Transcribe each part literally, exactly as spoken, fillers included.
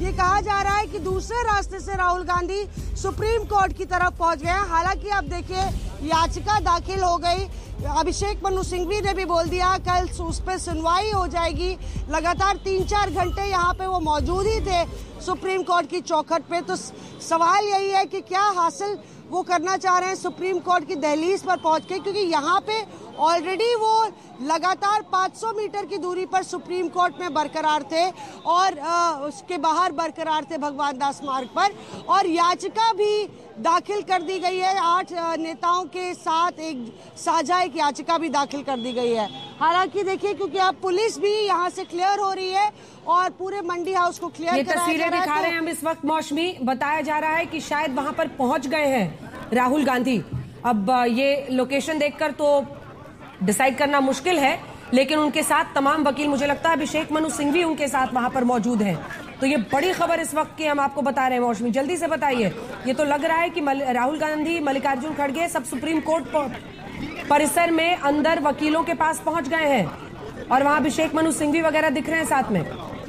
ये कहा जा रहा है कि दूसरे रास्ते से राहुल गांधी सुप्रीम कोर्ट की तरफ पहुंच गए हैं। हालांकि अब देखिए याचिका दाखिल हो गई, अभिषेक मनु सिंघवी ने भी बोल दिया कल उस पर सुनवाई हो जाएगी। लगातार तीन चार घंटे यहाँ पे वो मौजूद ही थे सुप्रीम कोर्ट की चौखट पे। तो सवाल यही है कि क्या हासिल वो करना चाह रहे हैं सुप्रीम कोर्ट की दहलीज पर पहुंच के, क्योंकि यहाँ पे ऑलरेडी वो लगातार पाँच सौ मीटर की दूरी पर सुप्रीम कोर्ट में बरकरार थे और आ, उसके बाहर बरकरार थे भगवान दास मार्ग पर। और याचिका भी दाखिल कर दी गई है, आठ नेताओं के साथ एक साझा एक याचिका भी दाखिल कर दी गई है। हालांकि देखिए क्योंकि अब पुलिस भी यहाँ से क्लियर हो रही है और पूरे मंडी हाउस को क्लियर ये तस्वीरें दिखा रहे हैं हम इस वक्त। मौसमी, बताया जा रहा है कि शायद वहां पर पहुंच गए हैं राहुल गांधी। अब ये लोकेशन देखकर तो डिसाइड करना मुश्किल है, लेकिन उनके साथ तमाम वकील, मुझे लगता है अभिषेक मनु सिंघवी उनके साथ वहां पर मौजूद हैं। तो ये बड़ी खबर इस वक्त की हम आपको बता रहे हैं। मौसमी, जल्दी से बताइए। ये तो लग रहा है कि राहुल गांधी, मल्लिकार्जुन खड़गे सब सुप्रीम कोर्ट परिसर में अंदर वकीलों के पास पहुंच गए हैं और वहां अभिषेक मनु सिंघवी वगैरह दिख रहे हैं साथ में।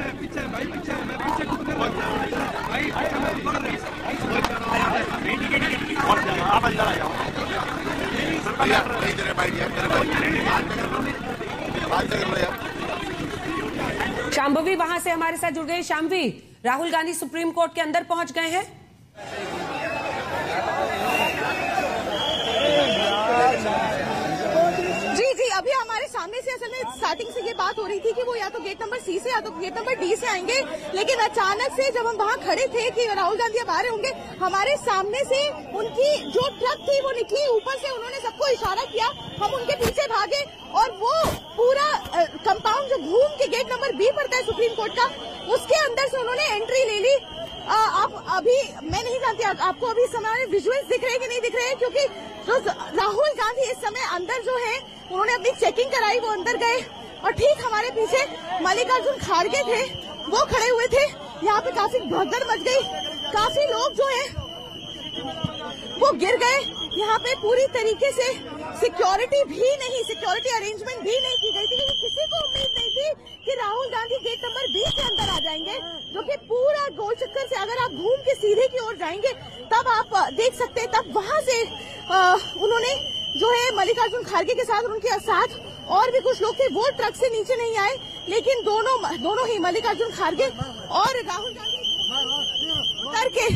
शांभवी वहां से हमारे साथ जुड़ गई। शांभवी, राहुल गांधी सुप्रीम कोर्ट के अंदर पहुंच गए हैं। जी जी अभी हमारे सामने से असल में स्टार्टिंग से ये बात हो रही थी कि वो या तो गेट नंबर सी से या तो गेट नंबर डी से आएंगे, लेकिन अचानक से जब हम वहाँ खड़े थे कि राहुल गांधी अब आ रहे होंगे, हमारे सामने से उनकी जो ट्रक थी वो निकली, ऊपर से उन्होंने सबको इशारा किया, हम उनके पीछे भागे और वो पूरा कंपाउंड जो घूम के गेट नंबर बी पड़ता है सुप्रीम कोर्ट का, उसके अंदर से उन्होंने एंट्री ले ली। आ, आप अभी मैं नहीं जानती आप, आपको अभी समय विजुअल्स दिख रहे हैं कि नहीं दिख रहे हैं, क्योंकि जो राहुल गांधी इस समय अंदर जो है उन्होंने अपनी चेकिंग कराई, वो अंदर गए और ठीक हमारे पीछे मल्लिकार्जुन खड़गे थे, वो खड़े हुए थे। यहाँ पे काफी भगदड़ मच गई, काफी लोग जो है वो गिर गए। यहाँ पे पूरी तरीके से सिक्योरिटी भी नहीं, सिक्योरिटी अरेंजमेंट भी नहीं की गई थी, क्योंकि किसी को उम्मीद नहीं थी कि Rahul Gandhi gate number B के अंदर आ जाएंगे, जो कि पूरा गोल चक्कर से अगर आप घूम के सीधे की ओर जाएंगे तब आप देख सकते हैं। तब वहां से आ, उन्होंने जो है मल्लिकार्जुन खड़गे के साथ और उनके साथ और भी कुछ लोग थे, वो ट्रक से नीचे नहीं आए, लेकिन दोनों दोनों ही मल्लिकार्जुन खड़गे और राहुल गांधी उतर के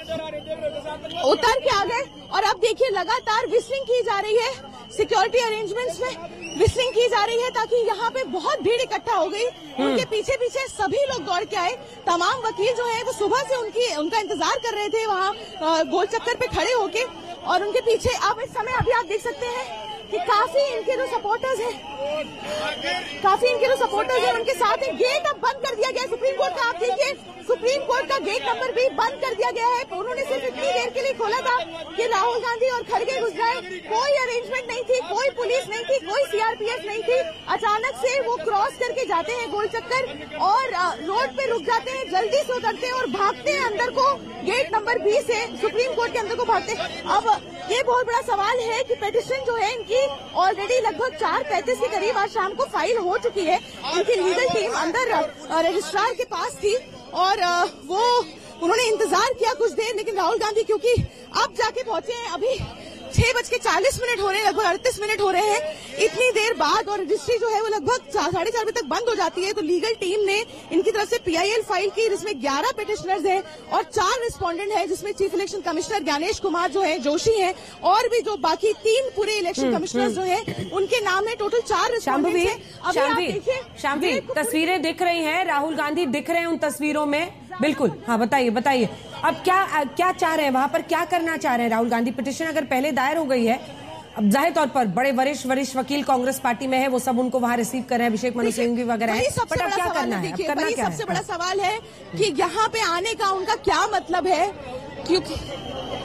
उतर के आ गए। और अब देखिए लगातार विस्लिंग की जा रही है, सिक्योरिटी अरेंजमेंट्स में विस्लिंग की जा रही है, ताकि यहाँ पे बहुत भीड़ इकट्ठा हो गई। उनके पीछे पीछे सभी लोग दौड़ के आए, तमाम वकील जो है वो सुबह से उनकी उनका इंतजार कर रहे थे वहाँ गोल चक्कर पे खड़े होके, और उनके पीछे अब इस समय अभी आप देख सकते हैं कि काफी इनके जो सपोर्टर्स हैं, काफी इनके जो सपोर्टर्स हैं उनके साथ है। गेट अब बंद कर दिया गया सुप्रीम कोर्ट का, आप देखिए सुप्रीम कोर्ट का गेट नंबर भी बंद कर दिया गया है। उन्होंने सिर्फ इतनी देर के लिए खोला था कि राहुल गांधी और खड़गे घुस जाए, कोई अरेंजमेंट नहीं थी, कोई पुलिस नहीं थी, कोई सीआरपीएफ नहीं थी। अचानक से वो क्रॉस करके जाते हैं गोल चक्कर और रोड पे रुक जाते हैं, जल्दी से उतरते हैं और भागते हैं अंदर को, गेट नंबर बी से सुप्रीम कोर्ट के अंदर को भागते हैं। अब ये बहुत बड़ा सवाल है कि पिटीशन जो है इनकी ऑलरेडी लगभग चार पैंतीस के करीब आज शाम को फाइल हो चुकी है। इनकी लीगल टीम अंदर रजिस्ट्रार के पास थी और वो उन्होंने इंतजार किया कुछ देर, लेकिन राहुल गांधी क्योंकि अब जाके पहुंचे हैं, अभी छह बज के चालीस मिनट हो रहे हैं, लगभग अड़तीस मिनट हो रहे हैं, इतनी देर बाद, और रजिस्ट्री जो है वो लगभग साढ़े चार बजे तक बंद हो जाती है। तो लीगल टीम ने इनकी तरफ से पीआईएल फाइल की, जिसमें ग्यारह पिटिशनर्स हैं और चार रिस्पोंडेंट हैं, जिसमें chief election commissioner Gyanesh Kumar जो है जोशी हैं, और भी जो बाकी तीन पूरे इलेक्शन कमिश्नर जो हैं उनके नाम है। टोटल चार रिस्पोंडेंट हैं। शांभवी, तस्वीरें दिख रही हैं, राहुल गांधी दिख रहे हैं उन तस्वीरों में, बिल्कुल। हाँ, बताइए बताइए अब क्या क्या चाह रहे हैं वहां पर, क्या करना चाह रहे हैं राहुल गांधी? पिटीशन अगर पहले दायर हो गई है, अब जाहिर तौर पर बड़े वरिष्ठ वरिष्ठ वकील कांग्रेस पार्टी में है, वो सब उनको वहां रिसीव कर रहे हैं, अभिषेक मनु सिंघवी वगैरह है, बट अब क्या करना है? अब करना क्या है? सबसे बड़ा सवाल है कि यहाँ पे आने का उनका क्या मतलब है, क्योंकि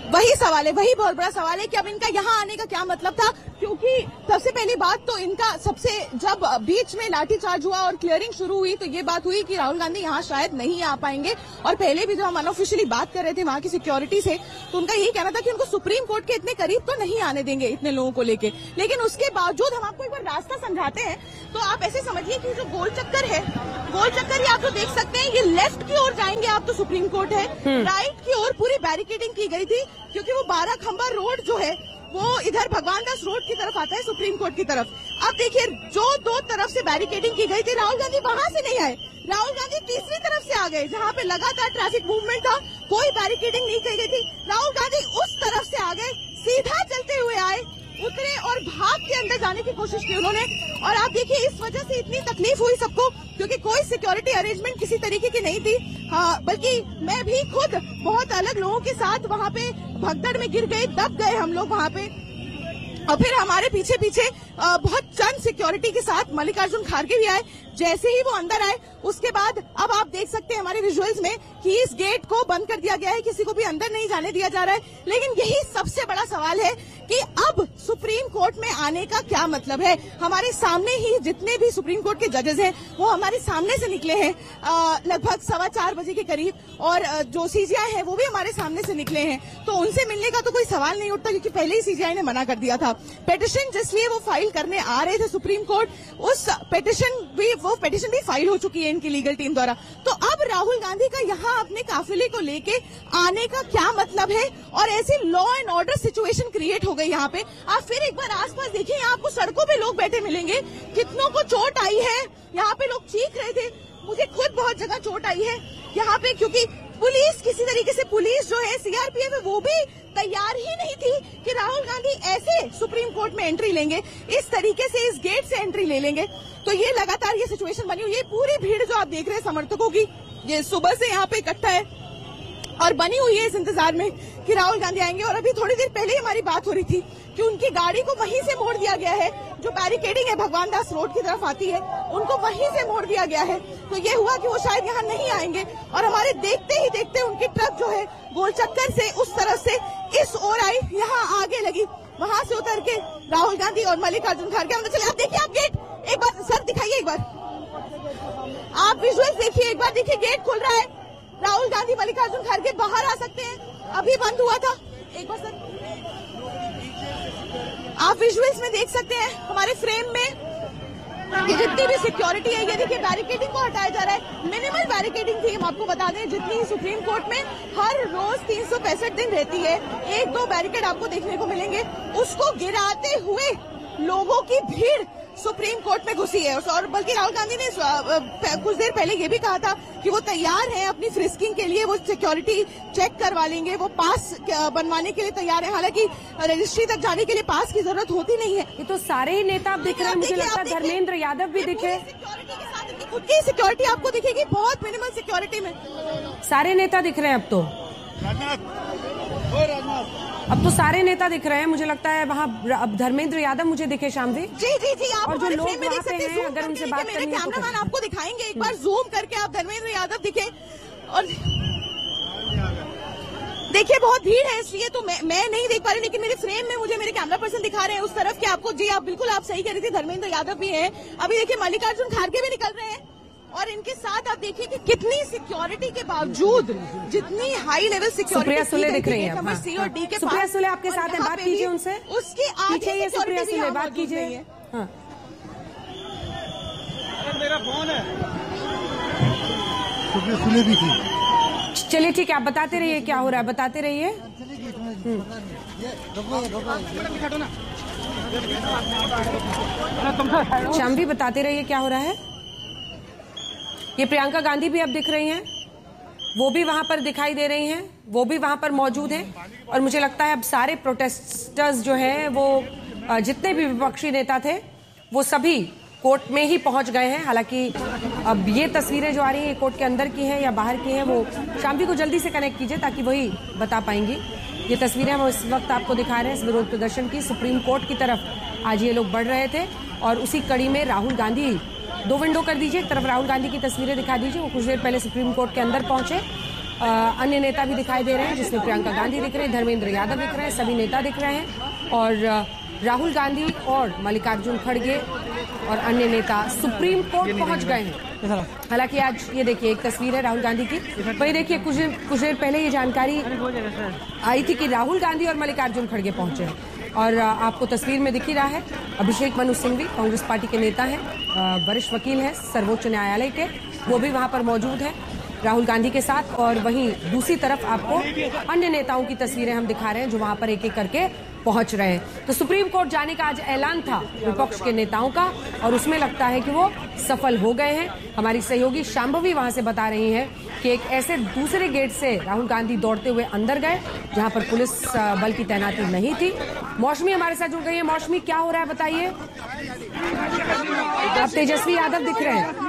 वही सवाल है, वही बहुत बड़ा सवाल है कि अब इनका यहाँ आने का क्या मतलब था। क्योंकि सबसे पहली बात तो इनका सबसे जब बीच में लाठीचार्ज हुआ और क्लियरिंग शुरू हुई तो ये बात हुई कि राहुल गांधी यहाँ शायद नहीं आ पाएंगे। और पहले भी जब हम अनऑफिशियली बात कर रहे थे वहां की सिक्योरिटी से तो उनका यही कहना था कि उनको सुप्रीम कोर्ट के इतने करीब तो नहीं आने देंगे इतने लोगों को लेके। लेकिन उसके बावजूद हम आपको एक बार रास्ता समझाते हैं तो आप ऐसे समझिए कि जो गोल चक्कर है, गोल चक्कर ये आप तो देख सकते हैं, ये लेफ्ट की ओर जाएंगे आप तो सुप्रीम कोर्ट है, राइट की ओर पूरी बैरिकेडिंग की गई थी क्योंकि वो बारह खंबा रोड जो है वो इधर भगवान दास रोड की तरफ आता है सुप्रीम कोर्ट की तरफ। अब देखिए जो दो तरफ से बैरिकेडिंग की गई थी राहुल गांधी वहां से नहीं आए, राहुल गांधी तीसरी तरफ से आ गए जहां पे लगातार ट्रैफिक मूवमेंट था, कोई बैरिकेडिंग नहीं की गई थी। राहुल गांधी उस तरफ से आ गए, सीधा चलते हुए आए, उतरे और भाग के अंदर जाने की कोशिश की उन्होंने। और आप देखिए इस वजह से इतनी तकलीफ हुई सबको क्योंकि कोई सिक्योरिटी अरेंजमेंट किसी तरीके की नहीं थी। हाँ, बल्कि मैं भी खुद बहुत अलग लोगों के साथ वहां पे भगदड़ में गिर गए, दब गए हम लोग वहां पे। और फिर हमारे पीछे पीछे बहुत चंद सिक्योरिटी के साथ मल्लिकार्जुन खड़गे भी आए। जैसे ही वो अंदर आए उसके बाद अब आप देख सकते हैं हमारे विजुअल्स में कि इस गेट को बंद कर दिया गया है, किसी को भी अंदर नहीं जाने दिया जा रहा है। लेकिन यही सबसे बड़ा सवाल है कि अब सुप्रीम कोर्ट में आने का क्या मतलब है। हमारे सामने ही जितने भी सुप्रीम कोर्ट के जजेस हैं वो हमारे सामने से निकले हैं लगभग सवा चार बजे के करीब, और जो सीजीआई है वो भी हमारे सामने से निकले हैं। तो उनसे मिलने का तो कोई सवाल नहीं उठता क्योंकि पहले ही सीजीआई ने मना कर दिया था। पिटीशन जिसलिए वो फाइल करने आ रहे थे सुप्रीम कोर्ट, उस पिटीशन भी वो पिटीशन भी फाइल हो चुकी है इनकी लीगल टीम द्वारा। तो अब राहुल गांधी का यहाँ अपने काफिले को लेके आने का क्या मतलब है, और ऐसी law and order situation create हो गई यहाँ पे। आप फिर एक बार आसपास देखिए, यहाँ आपको सड़कों पे लोग बैठे मिलेंगे, कितनों को चोट आई है, यहाँ पे लोग चीख रहे थे, मुझे खुद बहुत जगह चोट आई है यहाँ पे क्योंकि पुलिस किसी तरीके से पुलिस जो है सीआरपीएफ है वो भी तैयार ही नहीं थी कि राहुल गांधी ऐसे सुप्रीम कोर्ट में एंट्री लेंगे, इस तरीके से इस गेट से एंट्री ले लेंगे। तो ये लगातार ये सिचुएशन बनी हुई है। पूरी भीड़ जो आप देख रहे हैं समर्थकों की ये सुबह से यहाँ पे इकट्ठा है और बनी हुई है इस इंतजार में कि राहुल गांधी आएंगे। और अभी थोड़ी देर पहले ही हमारी बात हो रही थी कि उनकी गाड़ी को वहीं से मोड़ दिया गया है, जो बैरिकेडिंग है भगवान दास रोड की तरफ आती है उनको वहीं से मोड़ दिया गया है। तो ये हुआ कि वो शायद यहाँ नहीं आएंगे और हमारे देखते ही देखते उनकी ट्रक जो है गोल चक्कर से उस तरफ से इस ओर आई, यहाँ आगे लगी, वहां से उतर के राहुल गांधी और मल्लिकार्जुन खड़गे अंदर चले। आप देखिए, आप गेट एक बार सर दिखाइए, एक बार आप विजुअल्स देखिए, एक बार देखिए गेट खुल रहा है, राहुल गांधी मल्लिकार्जुन खड़गे बाहर आ सकते हैं, अभी बंद हुआ था। एक बार सर आप विजुअल्स में देख सकते हैं हमारे फ्रेम में ये जितनी भी सिक्योरिटी है, ये देखिए बैरिकेडिंग को हटाया जा रहा है। मिनिमल बैरिकेडिंग थी, हम आपको बता दें, जितनी सुप्रीम कोर्ट में हर रोज तीन सौ पैंसठ दिन रहती है, एक दो बैरिकेड आपको देखने को मिलेंगे, उसको गिराते हुए लोगों की भीड़ सुप्रीम कोर्ट में घुसी है। और बल्कि राहुल गांधी ने कुछ देर पहले ये भी कहा था कि वो तैयार हैं अपनी फ्रिस्किंग के लिए, वो सिक्योरिटी चेक करवा लेंगे, वो पास बनवाने के लिए तैयार है। हालांकि रजिस्ट्री तक जाने के लिए पास की जरूरत होती नहीं है। ये तो सारे ही नेता आप दिख रहे हैं, मुझे लगता है धर्मेंद्र यादव भी दिखे, सिक्योरिटी के साथ खुद की सिक्योरिटी आपको दिखेगी, बहुत मिनिमल सिक्योरिटी में सारे नेता दिख रहे हैं अब तो। अब तो सारे नेता दिख रहे हैं, मुझे लगता है वहाँ अब धर्मेंद्र यादव मुझे दिखे शामजी। जी जी जी, आप और जो लोग वहाँ पे हैं अगर उनसे बात करनी है तो कैमरामैन आपको दिखाएंगे, एक बार जूम करके आप धर्मेंद्र यादव दिखे। और देखिए बहुत भीड़ है इसलिए तो मैं मैं नहीं देख पा रही, लेकिन मेरे फ्रेम में मुझे मेरे कैमरा पर्सन दिखा रहे हैं उस तरफ के आपको। जी आप बिल्कुल आप सही कह रही थी, धर्मेंद्र यादव भी है, अभी देखिए मल्लिकार्जुन खड़गे भी निकल रहे हैं और इनके साथ आप देखिए कि कितनी सिक्योरिटी के बावजूद, जितनी high level security Supriya Sule दिख रही है नंबर सी और डी के। सुप्रिया सुले आपके साथ है, बात कीजिए उनसे, उसके आगे ये सुप्रिया सुले बात कीजिए। हाँ मेरा फोन है, सुप्रिया सुले भी थी। चलिए ठीक है, आप बताते रहिए क्या हो रहा है, बताते रहिए। शाम भी बताते रहिए क्या हो रहा है। ये प्रियंका गांधी भी अब दिख रही हैं, वो भी वहां पर दिखाई दे रही हैं, वो भी वहां पर मौजूद हैं। और मुझे लगता है अब सारे प्रोटेस्टर्स जो हैं वो जितने भी विपक्षी नेता थे वो सभी कोर्ट में ही पहुंच गए हैं। हालांकि अब ये तस्वीरें जो आ रही हैं कोर्ट के अंदर की हैं या बाहर की हैं, वो शामवी को जल्दी से कनेक्ट कीजिए ताकि वही बता पाएंगी। ये तस्वीरें हम इस वक्त आपको दिखा रहे हैं इस विरोध प्रदर्शन की। सुप्रीम कोर्ट की तरफ आज ये लोग बढ़ रहे थे और उसी कड़ी में राहुल गांधी, दो विंडो कर दीजिए, एक तरफ राहुल गांधी की तस्वीरें दिखा दीजिए, वो कुछ देर पहले सुप्रीम कोर्ट के अंदर पहुंचे अन्य नेता भी दिखाई दे रहे हैं, जिसमें प्रियंका गांधी दिख रहे हैं, धर्मेंद्र यादव दिख रहे हैं, सभी नेता दिख रहे हैं और राहुल गांधी और मल्लिकार्जुन खड़गे और अन्य नेता सुप्रीम कोर्ट पहुंच गए हैं। हालांकि आज ये देखिए एक तस्वीर है राहुल गांधी की, वही देखिए कुछ कुछ देर पहले ये जानकारी आई थी कि राहुल गांधी और मल्लिकार्जुन खड़गे पहुंचे हैं और आपको तस्वीर में दिख ही रहा है अभिषेक मनु सिंघवी, कांग्रेस पार्टी के नेता हैं, वरिष्ठ वकील हैं सर्वोच्च न्यायालय के, वो भी वहां पर मौजूद है राहुल गांधी के साथ। और वहीं दूसरी तरफ आपको अन्य नेताओं की तस्वीरें हम दिखा रहे हैं जो वहां पर एक एक करके पहुंच रहे हैं। तो सुप्रीम कोर्ट जाने का आज ऐलान था विपक्ष के नेताओं का और उसमें लगता है कि वो सफल हो गए हैं। हमारी सहयोगी शांभवी वहां से बता रही हैं कि एक ऐसे दूसरे गेट से राहुल गांधी दौड़ते हुए अंदर गए जहां पर पुलिस बल की तैनाती नहीं थी। मौसमी हमारे साथ जुड़ गई है। मौसमी, क्या हो रहा है बताइए। अब तेजस्वी यादव दिख रहे हैं।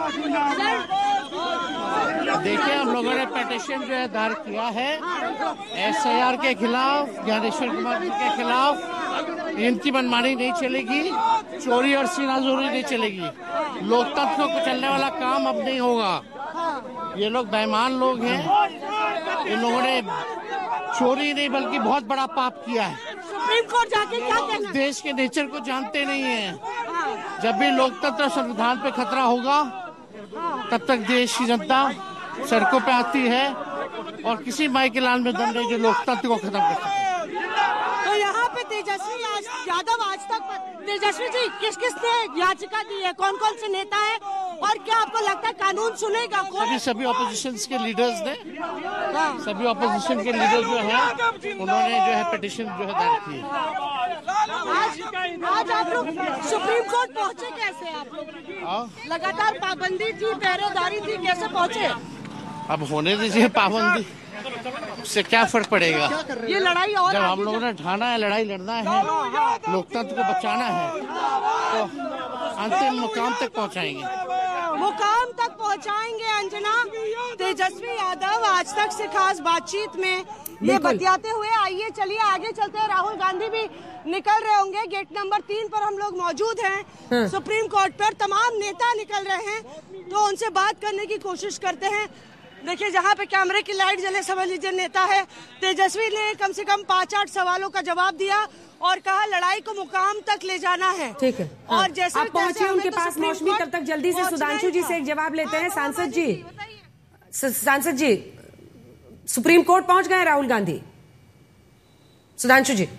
देखिए, हम लोगों ने पिटीशन जो है दायर किया है एसआईआर के खिलाफ, ज्ञानेश्वर कुमार जी के खिलाफ। इनकी मनमानी नहीं चलेगी, चोरी और सीनाजोरी नहीं चलेगी, लोकतंत्र को कुचलने वाला काम अब नहीं होगा। ये लोग बेईमान लोग हैं, इन लोगों ने चोरी नहीं बल्कि बहुत बड़ा पाप किया है। सुप्रीम कोर्ट जाके क्या कहना? देश के नेचर को जानते नहीं है। जब भी लोकतंत्र संविधान पे खतरा होगा तब तक देश की जनता सड़कों पे आती है और किसी माई के लाल में दम नहीं जो लोकतंत्र को खत्म कर सके। तो यहाँ पे तेजस्वी आज यादव आज तक तेजस्वी जी किस किस ने याचिका दी है, कौन कौन से नेता है और क्या आपको लगता है कानून सुनेगा कौन? सभी सभी ऑपोजिशन के लीडर्स ने सभी ऑपोजिशन के लीडर जो है उन्होंने जो है पिटीशन जो है दायर की है। आज आज आप लोग सुप्रीम कोर्ट पहुँचे कैसे? आप लोग लगातार पाबंदी थी, पहरेदारी थी, कैसे पहुँचे? अब होने दीजिए पाबंदी, उससे क्या फर्क पड़ेगा। ये लड़ाई और जब हम लोगों ने ठाना है लड़ाई लड़ना है, लोकतंत्र को बचाना है तो अंतिम मुकाम तक पहुंचाएंगे मुकाम तक पहुंचाएंगे। अंजना, तेजस्वी यादव आज तक से खास बातचीत में ये बतियाते हुए, आइए चलिए आगे चलते हैं। राहुल गांधी भी निकल रहे होंगे, गेट नंबर तीन पर हम लोग मौजूद हैं सुप्रीम कोर्ट पर, तमाम नेता निकल रहे हैं तो उनसे बात करने की कोशिश करते हैं। देखिए जहाँ पे कैमरे की लाइट जले, समझ लीजिए नेता है। तेजस्वी ने कम से कम पांच आठ सवालों का जवाब दिया और कहा लड़ाई को मुकाम तक ले जाना है। ठीक है, और हाँ। जैसे आप पहुंचे उनके तो पास मौसमी, तब तक जल्दी से सुधांशु जी से एक जवाब लेते हैं। सांसद जी, सांसद जी, सुप्रीम कोर्ट पहुंच गए राहुल गांधी। सुधांशु जी।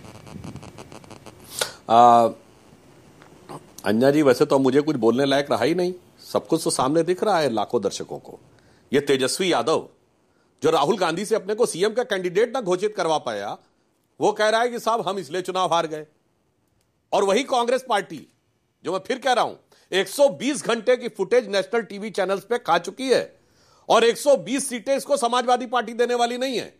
अंजना जी, वैसे तो मुझे कुछ बोलने लायक रहा ही नहीं, सब कुछ तो सामने दिख रहा है लाखों दर्शकों को। ये तेजस्वी यादव जो राहुल गांधी से अपने को सीएम का कैंडिडेट ना घोषित करवा पाया, वो कह रहा है कि साहब हम इसलिए चुनाव हार गए। और वही कांग्रेस पार्टी जो मैं फिर कह रहा हूं एक सौ बीस घंटे की फुटेज नेशनल टीवी चैनल्स पे खा चुकी है और एक सौ बीस सीटें इसको समाजवादी पार्टी देने वाली नहीं है,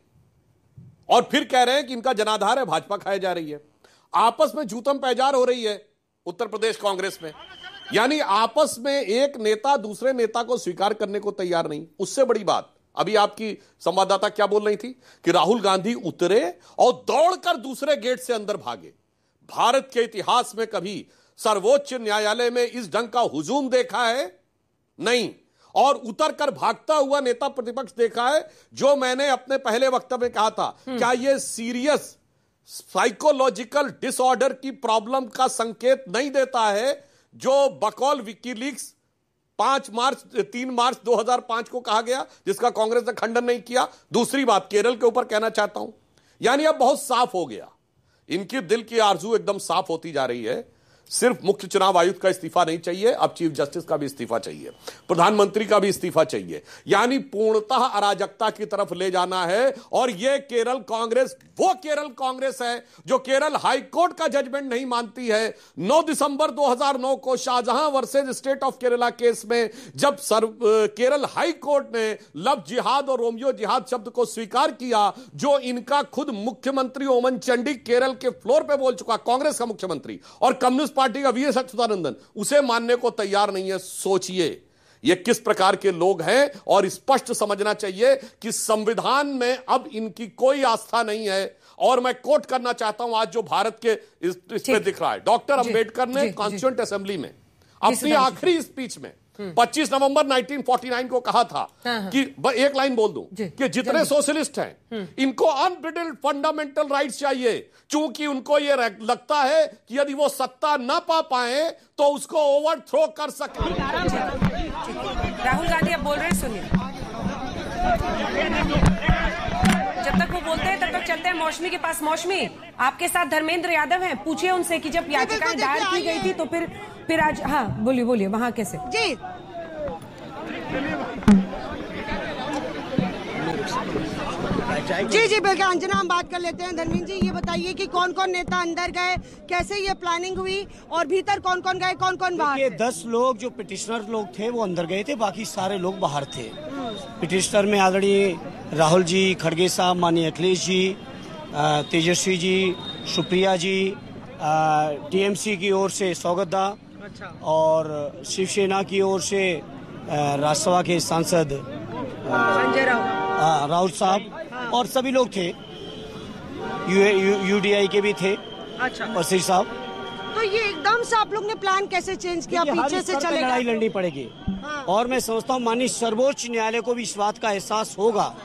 और फिर कह रहे हैं कि इनका जनाधार है, भाजपा खाए जा रही है। आपस में जूतम पैजार हो रही है उत्तर प्रदेश कांग्रेस में, यानी आपस में एक नेता दूसरे नेता को स्वीकार करने को तैयार नहीं। उससे बड़ी बात, अभी आपकी संवाददाता क्या बोल रही थी कि राहुल गांधी उतरे और दौड़कर दूसरे गेट से अंदर भागे। भारत के इतिहास में कभी सर्वोच्च न्यायालय में इस ढंग का हुजूम देखा है नहीं, और उतरकर भागता हुआ नेता प्रतिपक्ष देखा है। जो मैंने अपने पहले वक्तव्य में कहा था, क्या यह सीरियस साइकोलॉजिकल डिसऑर्डर की प्रॉब्लम का संकेत नहीं देता है जो बकौल विकीलीक्स पांच मार्च तीन मार्च दो हज़ार पांच को कहा गया, जिसका कांग्रेस ने खंडन नहीं किया। दूसरी बात केरल के ऊपर कहना चाहता हूं, यानी अब बहुत साफ हो गया, इनकी दिल की आरजू एकदम साफ होती जा रही है। सिर्फ मुख्य चुनाव आयुक्त का इस्तीफा नहीं चाहिए, अब चीफ जस्टिस का भी इस्तीफा चाहिए, प्रधानमंत्री का भी इस्तीफा चाहिए, यानी पूर्णतः अराजकता की तरफ ले जाना है। और यह केरल कांग्रेस वो केरल कांग्रेस है जो केरल हाईकोर्ट का जजमेंट नहीं मानती है। नौ दिसंबर दो हज़ार नौ को Shahjahan versus state of Kerala case में जब सर्व केरल हाई कोर्ट ने लव जिहाद और रोमियो जिहाद शब्द को स्वीकार किया, जो इनका खुद मुख्यमंत्री ओमन चांडी केरल के फ्लोर पे बोल चुका, कांग्रेस का मुख्यमंत्री और कम्युनिस्ट पार्टी का वी एस अच्युतानंदन, उसे मानने को तैयार नहीं है। सोचिए ये किस प्रकार के लोग हैं, और स्पष्ट समझना चाहिए कि संविधान में अब इनकी कोई आस्था नहीं है। और मैं कोट करना चाहता हूं आज जो भारत के इस, इस पे दिख रहा है, डॉक्टर अंबेडकर ने कॉन्स्टिट्यूएंट असेंबली में अपनी आखिरी स्पीच में पच्चीस नवंबर उन्नीस सौ उनचास को कहा था कि एक लाइन बोल दूं कि जितने सोशलिस्ट हैं इनको अनब्रिडल्ड फंडामेंटल राइट्स चाहिए, क्योंकि उनको ये लगता है कि यदि वो सत्ता ना पा पाए तो उसको ओवरथ्रो कर सके। राहुल गांधी अब बोल रहे हैं, सुनिए। जब तक वो बोलते हैं तब तक चलते हैं मौसमी के पास। मौसमी, आपके साथ धर्मेंद्र यादव हैं, पूछिए उनसे कि जब याचिकाएं दायर की गई थी तो फिर फिर आज, हाँ बोलिए बोलिए, वहां कैसे? जी जी जी बिल्कुल। अंजना, हम बात कर लेते हैं। धर्मेंद्र जी, ये बताइए कि कौन कौन नेता अंदर गए, कैसे ये प्लानिंग हुई और भीतर कौन कौन गए, कौन कौन बाहर? ये दस लोग जो पिटिशनर लोग थे वो अंदर गए थे, बाकी सारे लोग बाहर थे। पिटिशनर में आदरणीय राहुल जी, खड़गे साहब, माननीय अखिलेश जी, तेजस्वी जी, सुप्रिया जी, टीएमसी की ओर से सौगतदा और शिवसेना की ओर से राज्यसभा के सांसद संजय राउत राउत साहब और सभी लोग थे। यूडीआई के भी थे, अच्छा, वसीर साहब। तो ये एकदम से आप लोग ने प्लान कैसे चेंज किया? पीछे से चलेगा, लड़ाई लड़नी पड़ेगी। हाँ। और मैं समझता हूँ माननीय सर्वोच्च न्यायालय को भी इस बात का एहसास होगा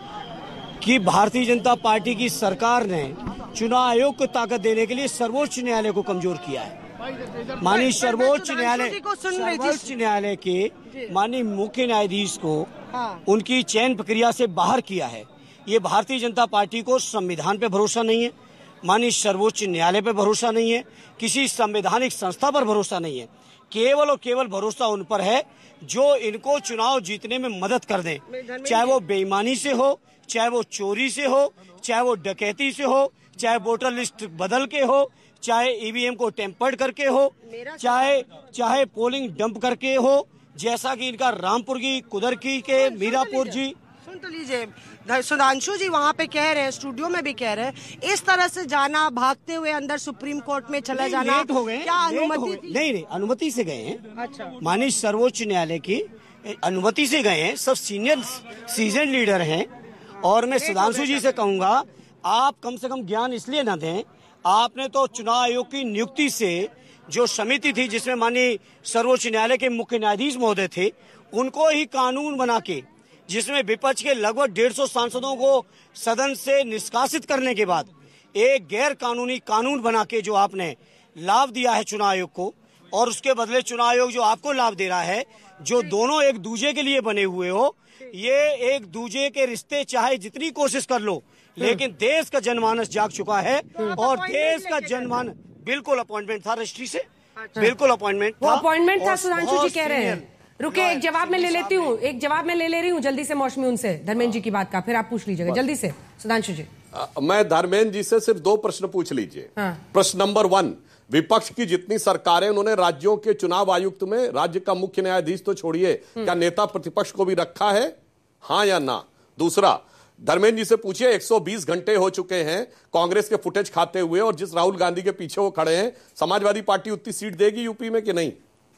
कि भारतीय जनता पार्टी की सरकार ने चुनाव आयोग को ताकत देने के लिए सर्वोच्च न्यायालय को कमजोर किया है। माननीय सर्वोच्च न्यायालय सर्वोच्च न्यायालय के माननीय मुख्य न्यायाधीश को उनकी चयन प्रक्रिया से बाहर किया है। ये भारतीय जनता पार्टी को संविधान पे भरोसा नहीं है, माननीय सर्वोच्च न्यायालय पे भरोसा नहीं है, किसी संवैधानिक संस्था पर भरोसा नहीं है। केवल और केवल भरोसा उन पर है जो इनको चुनाव जीतने में मदद कर दें, चाहे वो बेईमानी से हो, चाहे वो चोरी से हो, चाहे वो डकैती से हो, चाहे वोटर लिस्ट बदल के हो, चाहे ईवीएम को टेम्पर्ड करके हो, चाहे चाहे पोलिंग डंप करके हो, जैसा कि इनका रामपुर की, कुदरकी के, मीरापुर जी। सुन तो लीजिए, सुधांशु जी वहाँ पे कह रहे हैं, स्टूडियो में भी कह रहे हैं, इस तरह से जाना, भागते हुए अंदर सुप्रीम कोर्ट में चला जाना, लेट हो गए, क्या अनुमति थी? नहीं नहीं, अनुमति से गए हैं। अच्छा, माननीय सर्वोच्च न्यायालय की अनुमति से गए हैं। सब सीनियर सीजन लीडर हैं और मैं सुधांशु जी से कहूंगा, आप कम से कम ज्ञान इसलिए न दें, आपने तो चुनाव आयोग की नियुक्ति से जो समिति थी जिसमें माननीय सर्वोच्च न्यायालय के मुख्य न्यायाधीश महोदय थे, उनको ही कानून बना के, जिसमें विपक्ष के लगभग डेढ़ सौ सांसदों को सदन से निष्कासित करने के बाद एक गैर कानूनी कानून बना के जो आपने लाभ दिया है चुनाव आयोग को, और उसके बदले चुनाव आयोग जो आपको लाभ दे रहा है, जो दोनों एक दूसरे के लिए बने हुए हो, ये एक दूसरे के रिश्ते चाहे जितनी कोशिश कर लो, लेकिन देश का जनमानस जाग चुका है और देश का जनमानस बिल्कुल अपॉइंटमेंट था रजिस्ट्री से, बिल्कुल अपॉइंटमेंट था, अपॉइंटमेंट था। सुधांशु जी कह रहे हैं, रुके एक जवाब मैं ले लेती हूँ, एक जवाब मैं ले ले रही हूँ जल्दी से मौसमी उनसे, धर्मेंद्र जी की बात का, फिर आप पूछ लीजिएगा जल्दी से। सुधांशु जी, आ, मैं धर्मेंद्र जी से सिर्फ दो प्रश्न पूछ लीजिए। हाँ। प्रश्न नंबर वन, विपक्ष की जितनी सरकारें, उन्होंने राज्यों के चुनाव आयुक्त में राज्य का मुख्य न्यायाधीश तो छोड़िए, क्या नेता प्रतिपक्ष को भी रखा है, हाँ या ना? दूसरा, धर्मेंद्र जी से पूछिए, एक सौ बीस घंटे हो चुके हैं कांग्रेस के फुटेज खाते हुए, और जिस राहुल गांधी के पीछे वो खड़े हैं, समाजवादी पार्टी उतनी सीट देगी यूपी में कि नहीं?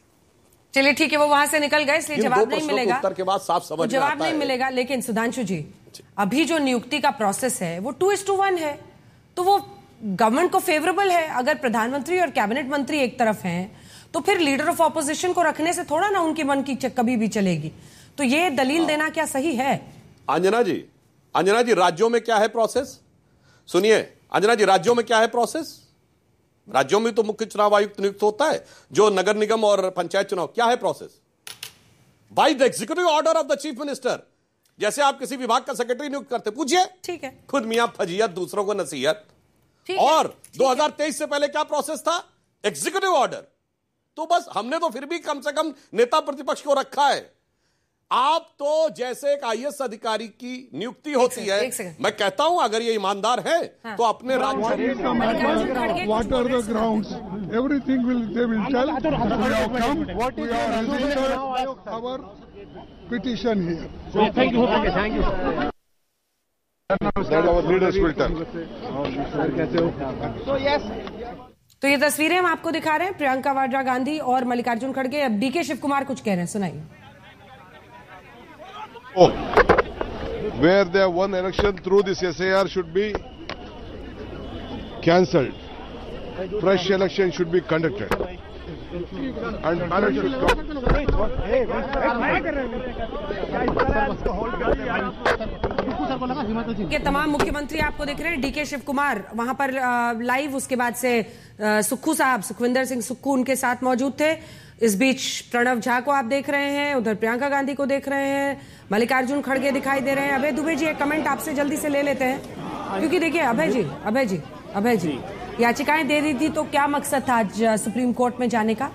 चलिए ठीक है, वो वहां से निकल गए इसलिए जवाब नहीं मिलेगा, उत्तर के बाद साफ समझ में जवाब नहीं मिलेगा। लेकिन सुधांशु जी, अभी जो नियुक्ति का प्रोसेस है वो टू इज टू वन है, तो वो गवर्नमेंट को फेवरेबल है। अगर प्रधानमंत्री और कैबिनेट मंत्री एक तरफ हैं तो फिर लीडर ऑफ ऑपोजिशन को रखने से थोड़ा ना उनकी मन की कभी भी चलेगी। तो ये दलील देना क्या सही है? अंजना जी, अंजना जी, राज्यों में क्या है प्रोसेस? सुनिए अंजना जी, राज्यों में क्या है प्रोसेस? राज्यों में तो मुख्य चुनाव आयुक्त नियुक्त होता है, जो नगर निगम और पंचायत चुनाव, क्या है process? By the executive order of the chief minister. जैसे आप किसी विभाग का सेक्रेटरी नियुक्त करते, पूछिए, ठीक है, खुद मियां फजीयत, दूसरों को नसीहत। और दो हज़ार तेईस से पहले क्या प्रोसेस था? Executive order. तो बस हमने तो फिर भी कम से कम नेता प्रतिपक्ष को रखा है। आप तो जैसे एक आईएएस अधिकारी की नियुक्ति होती है, मैं कहता हूं अगर ये ईमानदार है हाँ। तो अपने राज्य what are the grounds, everything will they will tell, we have come, what is our petition here. Thank you, thank you that our leaders will tell. So yes, तो ये तस्वीरें हम आपको दिखा रहे हैं, प्रियंका वाड्रा गांधी और मल्लिकार्जुन खड़गे। अब डीके शिव कुमार कुछ कह रहे हैं, सुनाइए। Oh, where they have won election through this S A R should be cancelled. Fresh election should be conducted. and manage to के तमाम मुख्यमंत्री आपको दिख रहे हैं। डीके शिव कुमार वहां पर लाइव, उसके बाद से सुक्खू साहब, सुखविंदर सिंह सुक्खू उनके साथ मौजूद थे। इस बीच प्रणव झा को आप देख रहे हैं, उधर प्रियंका गांधी को देख रहे हैं, मल्लिकार्जुन खड़गे दिखाई दे रहे हैं। अभय दुबे जी, एक कमेंट आपसे जल्दी से ले लेते हैं, क्योंकि देखिए अभय जी अभय जी अभय जी याचिकाएं दे दी थी, तो क्या मकसद था आज सुप्रीम कोर्ट में जाने का?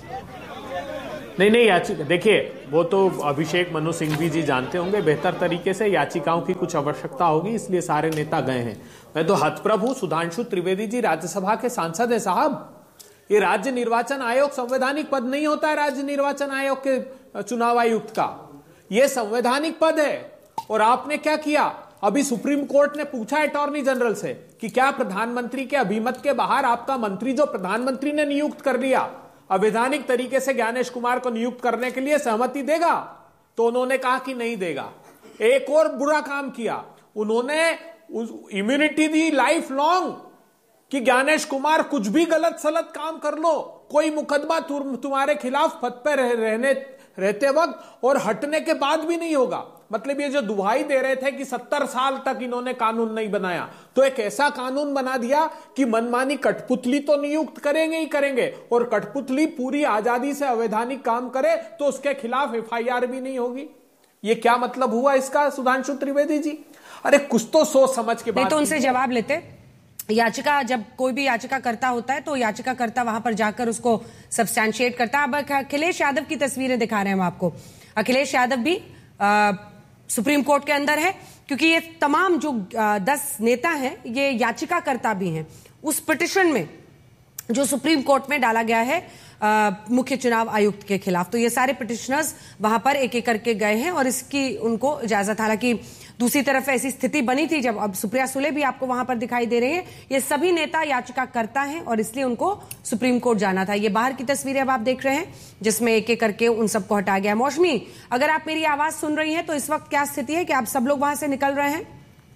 नहीं नहीं याचिका, देखिए वो तो अभिषेक मनु सिंघवी जी जानते होंगे बेहतर तरीके से, याचिकाओं की कुछ आवश्यकता होगी इसलिए सारे नेता गए हैं। मैं तो हतप्रभ हूं, सुधांशु त्रिवेदी जी राज्यसभा के सांसद है साहब। ये राज्य निर्वाचन आयोग संवैधानिक पद नहीं होता है, राज्य निर्वाचन आयोग के चुनाव आयुक्त का, ये संवैधानिक पद है। और आपने क्या किया, अभी सुप्रीम कोर्ट ने पूछा अटॉर्नी जनरल से कि क्या प्रधानमंत्री के अभिमत के बाहर आपका मंत्री जो प्रधानमंत्री ने नियुक्त कर लिया, अवैधानिक तरीके से ज्ञानेश कुमार को नियुक्त करने के लिए सहमति देगा? तो उन्होंने कहा कि नहीं देगा। एक और बुरा काम किया, उन्होंने इम्यूनिटी दी लाइफ लॉन्ग कि ज्ञानेश कुमार कुछ भी गलत सलत काम कर लो, कोई मुकदमा तुम्हारे खिलाफ पद पर रह, रहने रहते वक्त और हटने के बाद भी नहीं होगा। मतलब ये जो दुहाई दे रहे थे कि सत्तर साल तक इन्होंने कानून नहीं बनाया, तो एक ऐसा कानून बना दिया कि मनमानी कठपुतली तो नियुक्त करेंगे ही करेंगे, और कठपुतली पूरी आजादी से अवैधानिक काम करे तो उसके खिलाफ एफ आई आर भी नहीं होगी। ये क्या मतलब हुआ इसका सुधांशु त्रिवेदी जी? अरे कुछ तो सोच समझ के बात। तो उनसे जवाब लेते। याचिका, जब कोई भी याचिका करता होता है तो याचिका करता वहां पर जाकर उसको सब्सटैंशिएट करता है। अब अखिलेश यादव की तस्वीरें दिखा रहे हैं हम आपको। अखिलेश यादव भी आ, सुप्रीम कोर्ट के अंदर है, क्योंकि ये तमाम जो आ, दस नेता हैं ये याचिका करता भी हैं उस पिटिशन में जो सुप्रीम कोर्ट में डाला गया है आ, मुख्य चुनाव आयुक्त के खिलाफ। तो ये सारे पिटिशनर्स वहां पर एक एक करके गए हैं और इसकी उनको इजाजत, हालांकि दूसरी तरफ ऐसी स्थिति बनी थी जब, अब सुप्रिया सुले भी आपको वहां पर दिखाई दे रही है। ये सभी नेता याचिका करता हैं और इसलिए उनको सुप्रीम कोर्ट जाना था। ये बाहर की तस्वीरें अब आप देख रहे हैं जिसमें एक एक करके उन सबको हटाया गया। मौसमी, अगर आप मेरी आवाज सुन रही हैं तो इस वक्त क्या स्थिति है कि आप सब लोग वहां से निकल रहे हैं?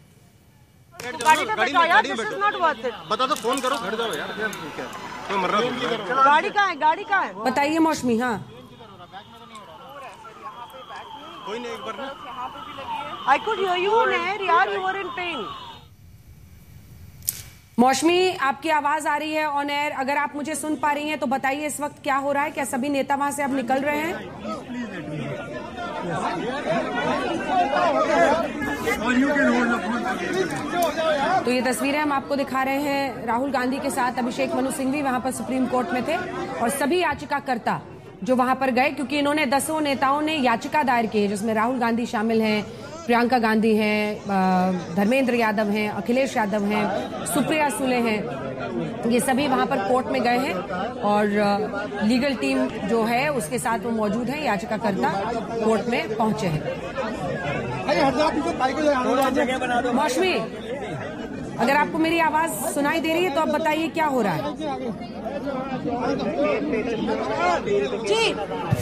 गाड़ी में बैठो यार, this is not worth it. बता दो, फोन करो, घर जाओ यार, क्या कोई मर रहा है? गाड़ी कहाँ है, गाड़ी कहाँ है? बताइए मौसमी। हाँ कोई नहीं, एक बार ना I could hear you on air, यार, you were in pain. मौसमी, आपकी आवाज आ रही है ऑन एयर। अगर आप मुझे सुन पा रही हैं तो बताइए इस वक्त क्या हो रहा है? क्या सभी नेता वहां से अब निकल रहे हैं? तो ये तस्वीरें हम आपको दिखा रहे हैं। राहुल गांधी के साथ अभिषेक मनु सिंघवी वहां पर सुप्रीम कोर्ट में थे और सभी याचिकाकर्ता जो वहां पर गए, क्योंकि इन्होंने दसों नेताओं ने याचिका दायर की है जिसमें राहुल गांधी शामिल हैं, प्रियंका गांधी हैं, धर्मेंद्र यादव हैं, अखिलेश यादव हैं, सुप्रिया सुले हैं। ये सभी वहां पर कोर्ट में गए हैं और लीगल टीम जो है उसके साथ वो मौजूद है। याचिकाकर्ता कोर्ट में पहुंचे हैं। मौसमी, अगर आपको मेरी आवाज सुनाई दे रही है तो आप बताइए क्या हो रहा है? जी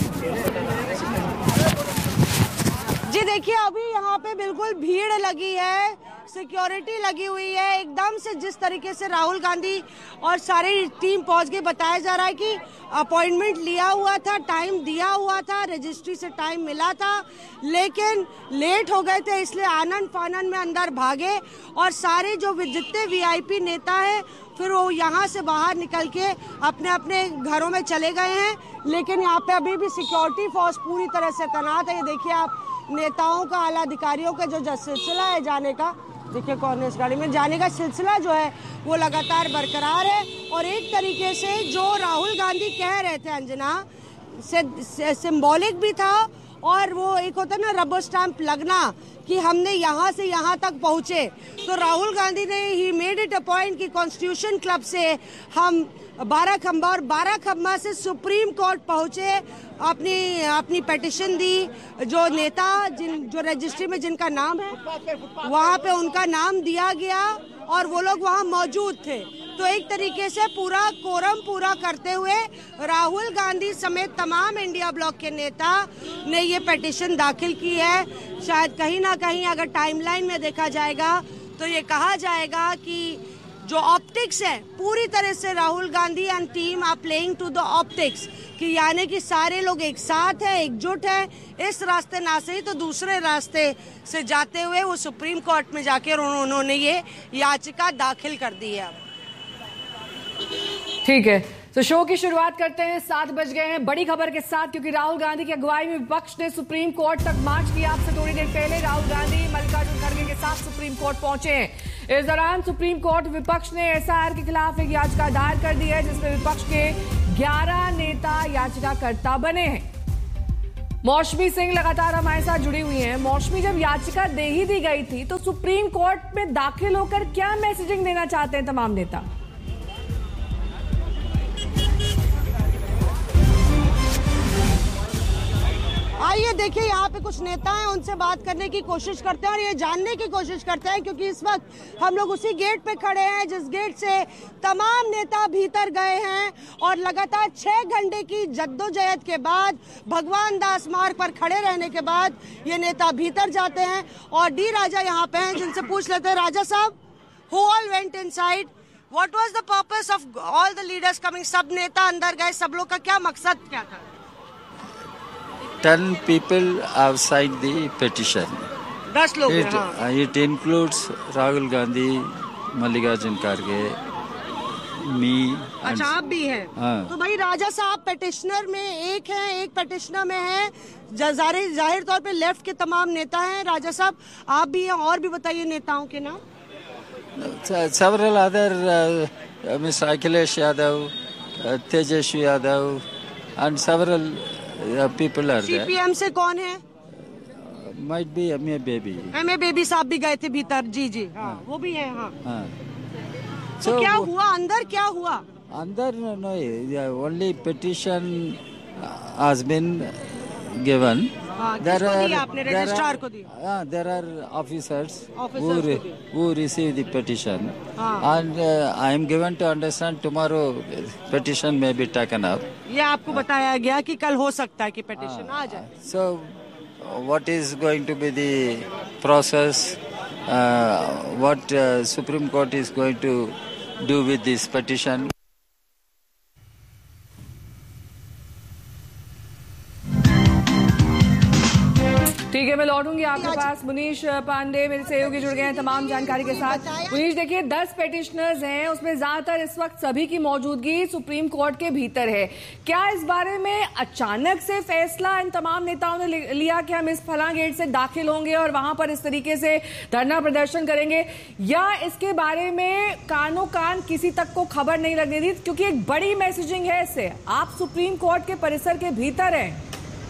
जी देखिए, अभी यहाँ पे बिल्कुल भीड़ लगी है, सिक्योरिटी लगी हुई है। एकदम से जिस तरीके से राहुल गांधी और सारी टीम पहुंच गई, बताया जा रहा है कि अपॉइंटमेंट लिया हुआ था, टाइम दिया हुआ था, रजिस्ट्री से टाइम मिला था, लेकिन लेट हो गए थे इसलिए आनन फानन में अंदर भागे और सारे जो जितने वीआईपी नेता हैं फिर वो यहाँ से बाहर निकल के अपने अपने घरों में चले गए हैं। लेकिन यहाँ पे अभी भी सिक्योरिटी फोर्स पूरी तरह से तैनात है। ये देखिए आप, नेताओं का, आला अधिकारियों का जो सिलसिला है जाने का, देखिए कौन है इस गाड़ी में, जाने का सिलसिला जो है वो लगातार बरकरार है। और एक तरीके से जो राहुल गांधी कह रहे थे अंजना, से सिंबॉलिक भी था और वो एक होता है ना रबर स्टैंप लगना कि हमने यहाँ से यहाँ तक पहुँचे। तो राहुल गांधी ने he made it a point कि कॉन्स्टिट्यूशन क्लब से हम बारह खंबा और बारह खंबा से सुप्रीम कोर्ट पहुंचे, अपनी अपनी पिटिशन दी। जो नेता जिन जो रजिस्ट्री में जिनका नाम है वहां पे उनका नाम दिया गया और वो लोग वहां मौजूद थे। तो एक तरीके से पूरा कोरम पूरा करते हुए राहुल गांधी समेत तमाम इंडिया ब्लॉक के नेता ने ये पिटिशन दाखिल की है। शायद कहीं ना कहीं अगर टाइमलाइन में देखा जाएगा तो ये कहा जाएगा कि जो ऑप्टिक्स है पूरी तरह से Rahul Gandhi and team are playing to the optics कि यानी कि सारे लोग एक साथ हैं, एकजुट हैं, इस रास्ते ना सही तो दूसरे रास्ते से जाते हुए वो सुप्रीम कोर्ट में जाके उन्होंने ये याचिका दाखिल कर दी है। ठीक है, तो शो की शुरुआत करते हैं। सात बज गए हैं बड़ी खबर के साथ, क्योंकि राहुल गांधी की अगुवाई में विपक्ष ने सुप्रीम कोर्ट तक मार्च किया। आपसे थोड़ी देर पहले राहुल गांधी मल्लिकार्जुन खड़गे के साथ सुप्रीम कोर्ट पहुंचे हैं। इस दौरान सुप्रीम कोर्ट विपक्ष ने एसआईआर के खिलाफ एक याचिका दायर कर दी है, जिसमें विपक्ष के ग्यारह नेता याचिकाकर्ता बने हैं। मौसमी सिंह लगातार हमारे साथ जुड़ी हुई हैं। मौसमी, जब याचिका दे ही दी गई थी तो सुप्रीम कोर्ट में दाखिल होकर क्या मैसेजिंग देना चाहते हैं तमाम नेता? आइए देखिए, यहाँ पे कुछ नेता हैं, उनसे बात करने की कोशिश करते हैं और ये जानने की कोशिश करते हैं, क्योंकि इस वक्त हम लोग उसी गेट पे खड़े हैं जिस गेट से तमाम नेता भीतर गए हैं और लगातार छह घंटे की जद्दोजहद के बाद, भगवान दास मार्ग पर खड़े रहने के बाद ये नेता भीतर जाते हैं। और डी राजा यहाँ पे हैं, जिनसे पूछ लेते हैं। राजा साहब, who all went inside, what was the purpose of all the leaders coming? सब नेता अंदर गए, सब लोग का क्या मकसद क्या था? Ten people have signed the petition. दस लोग It, हैं, हाँ। it includes Rahul Gandhi, Mallikarjun Kharge, me. अच्छा, आप भी हैं। हाँ। तो भाई राजा साहब पेटिशनर में एक हैं, एक पेटिशनर में है, जाहिर जाहिर तौर पे लेफ्ट के तमाम नेता हैं। राजा साहब आप भी हैं, और भी बताइए नेताओं के नाम। Several other, uh, Miss Akhilesh Yadav, uh, Tejashwi Yadav, and several uh, people are there. CPM से कौन है? Might be M A Baby. M A baby साहब भी गए थे भीतर। जी जी, हाँ, वो भी है। हाँ, हाँ. तो So, क्या हुआ अंदर, क्या हुआ अंदर? No, no, yeah, only petition has been given. हाँ, There किसको are, दी आपने? there रजिस्ट्रार are- को दी? हाँ, there are officers, Officers who, को re, the. who receive the petition, हाँ। and uh, I am given to understand tomorrow petition may be taken up. ये आपको बताया गया कि कल हो सकता है कि पेटिशन आ जाए। So, what is going to be the process? Uh, what uh, Supreme Court is going to do with this petition? ठीक है, मैं लौटूंगी आपके पास। मुनीश पांडे मेरे सहयोगी जुड़ गए हैं तमाम जानकारी के साथ। मुनीश, देखिए दस पेटिशनर्स हैं, उसमें ज्यादातर इस वक्त सभी की मौजूदगी सुप्रीम कोर्ट के भीतर है। क्या इस बारे में अचानक से फैसला इन तमाम नेताओं ने लिया कि हम इस फलां गेट से दाखिल होंगे और वहां पर इस तरीके से धरना प्रदर्शन करेंगे, या इसके बारे में कानो कान किसी तक को खबर नहीं लगने दी? क्योंकि एक बड़ी मैसेजिंग है इससे, आप सुप्रीम कोर्ट के परिसर के भीतर हैं।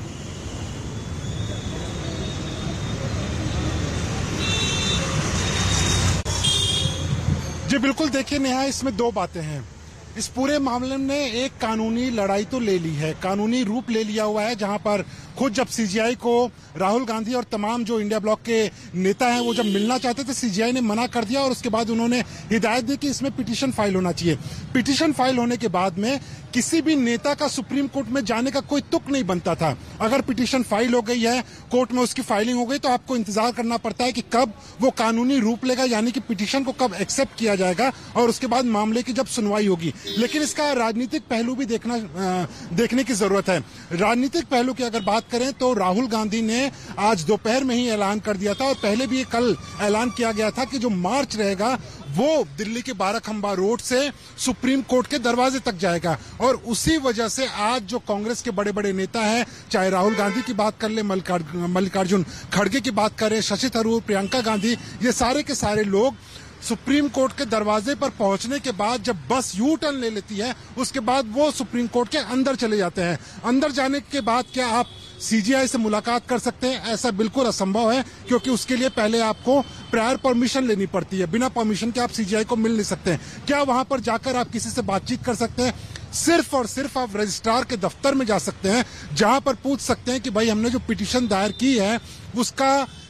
जी बिल्कुल, देखिए नेहा, इसमें दो बातें हैं। इस पूरे मामले ने एक कानूनी लड़ाई तो ले ली है, कानूनी रूप ले लिया हुआ है, जहां पर खुद जब सीजीआई को राहुल गांधी और तमाम जो इंडिया ब्लॉक के नेता हैं वो जब मिलना चाहते थे, सीजीआई ने मना कर दिया और उसके बाद उन्होंने हिदायत दी कि इसमें पिटीशन फाइल होना चाहिए। पिटीशन फाइल होने के बाद में किसी भी नेता का सुप्रीम कोर्ट में जाने का कोई तुक नहीं बनता था। अगर पिटीशन फाइल हो गई है, कोर्ट में उसकी फाइलिंग हो गई, तो आपको इंतजार करना पड़ता है कि कब वो कानूनी रूप लेगा, यानी कि पिटीशन को कब एक्सेप्ट किया जाएगा और उसके बाद मामले की जब सुनवाई होगी। लेकिन इसका राजनीतिक पहलू भी देखना आ, देखने की जरूरत है। राजनीतिक पहलू की अगर बात करें तो राहुल गांधी ने आज दोपहर में ही ऐलान कर दिया था, और पहले भी कल ऐलान किया गया था कि जो मार्च रहेगा वो दिल्ली के बाराखंबा रोड से सुप्रीम कोर्ट के दरवाजे तक जाएगा। और उसी वजह से आज जो कांग्रेस के बड़े बड़े नेता हैं, चाहे राहुल गांधी की बात कर ले, मल्लिकार्जुन खड़गे की बात करें, शशि थरूर, प्रियंका गांधी, ये सारे के सारे लोग सुप्रीम कोर्ट के दरवाजे पर पहुंचने के बाद जब बस यू टर्न ले लेती है, उसके बाद वो सुप्रीम कोर्ट के अंदर चले जाते हैं। अंदर जाने के बाद क्या आप सीजीआई से मुलाकात कर सकते हैं? ऐसा बिल्कुल असंभव है, क्योंकि उसके लिए पहले आपको प्रायर परमिशन लेनी पड़ती है। बिना परमिशन के आप सीजीआई को मिल नहीं सकते हैं। क्या वहां पर जाकर आप किसी से बातचीत कर सकते हैं? सिर्फ और सिर्फ आप रजिस्ट्रार के दफ्तर में जा सकते हैं, जहां पर पूछ सकते हैं कि भाई हमने जो पिटीशन दायर की है उसका